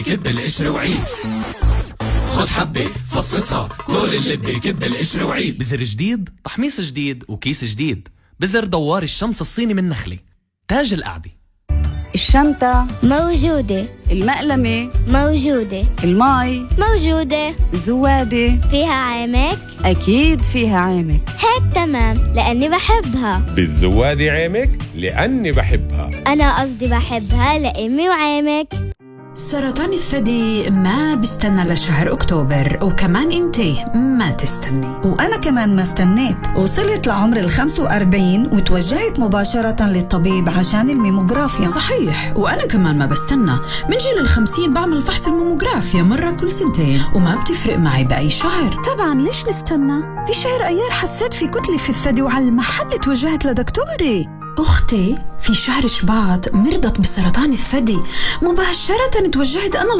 كب القشر وعيد. خد حبة فصصها كل اللي كب القشر وعيد. بزر جديد، تحميص جديد، وكيس جديد. بزر دوار الشمس الصيني من نخلة، تاج القعدة. الشنطة موجودة. المقلمة موجودة. المي موجودة. الزوادة فيها عامك؟ أكيد فيها عامك. هيك تمام لأني بحبها. بالزوادة عامك لأني بحبها. أنا قصدي بحبها لأمي وعامك. سرطان الثدي ما بستنى لشهر أكتوبر، وكمان انتي ما تستني. وأنا كمان ما استنيت، وصلت لعمر 45 وتوجهت مباشرة للطبيب عشان الميموغرافيا. صحيح، وأنا كمان ما بستنى. من جيل 50 بعمل فحص الميموغرافيا مرة كل سنتين، وما بتفرق معي بأي شهر. طبعا ليش نستنى؟ في شهر أيار حسيت في كتلة في الثدي وعلى المحل توجهت لدكتوري. أختي في شهر شباط مرضت بسرطان الثدي، مباشرة توجهت أنا